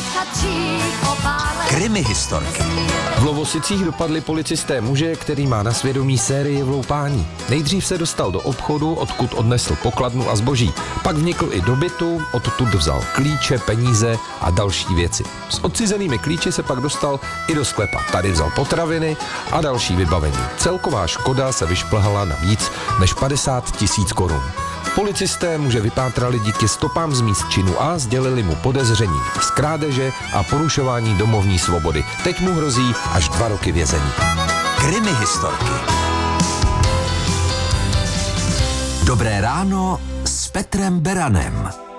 Krimi historky. V Lovosicích dopadli policisté muže, který má na svědomí sérii vloupání. Nejdřív se dostal do obchodu, odkud odnesl pokladnu a zboží. Pak vnikl i do bytu, odtud vzal klíče, peníze a další věci. S odcizenými klíči se pak dostal i do sklepa. Tady vzal potraviny a další vybavení. Celková škoda se vyšplhala na víc než 50 000 korun. Policisté muže vypátrali díky stopám z míst činu a sdělili mu podezření z krádeže a porušování domovní svobody. Teď mu hrozí až 2 roky vězení. Krimi historky. Dobré ráno s Petrem Beranem.